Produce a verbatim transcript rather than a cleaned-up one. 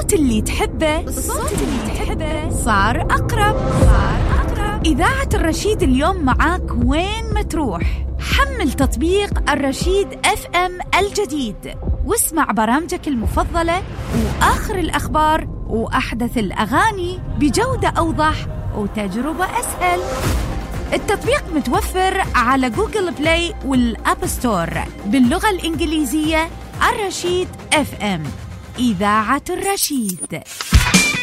الصوت اللي تحبه الصوت اللي تحبه صار أقرب صار أقرب. إذاعة الرشيد اليوم معاك وين ما تروح. حمل تطبيق الرشيد اف ام الجديد واسمع برامجك المفضلة وآخر الأخبار وأحدث الأغاني بجودة أوضح وتجربة أسهل. التطبيق متوفر على جوجل بلاي والأب ستور باللغة الإنجليزية. الرشيد اف ام، إذاعة الرشيد.